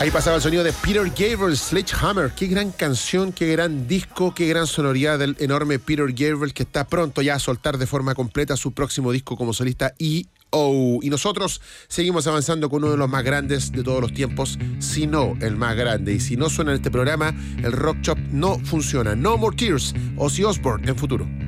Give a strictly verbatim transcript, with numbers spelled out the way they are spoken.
Ahí pasaba el sonido de Peter Gabriel, Sledgehammer. Qué gran canción, qué gran disco, qué gran sonoridad del enorme Peter Gabriel, que está pronto ya a soltar de forma completa su próximo disco como solista E O. Y nosotros seguimos avanzando con uno de los más grandes de todos los tiempos, si no el más grande. Y si no suena en este programa, el Rock Shop no funciona. No More Tears, Ozzy Osbourne en Futuro.